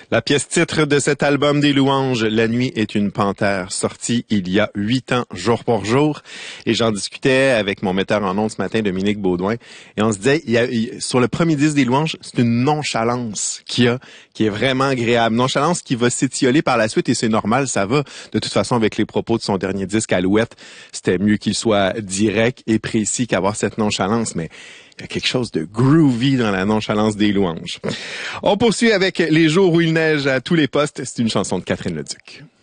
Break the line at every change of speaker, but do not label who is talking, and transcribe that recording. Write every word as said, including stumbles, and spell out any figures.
La pièce titre de cet album des louanges, La nuit est une panthère, sortie il y a huit ans, jour pour jour. Et j'en discutais avec mon metteur en ondes ce matin, Dominique Baudouin. Et on se disait, il y a, il, sur le premier disque des louanges, c'est une nonchalance qu'il y a, qui est vraiment agréable. Nonchalance qui va s'étioler par la suite et c'est normal, ça va. De toute façon, avec les propos de son dernier disque, Alouette, c'était mieux qu'il soit direct et précis qu'avoir cette nonchalance. Mais il y a quelque chose de groovy dans la nonchalance des louanges. On poursuit avec Les jours où il neige à tous les postes. C'est une chanson de Catherine Leduc.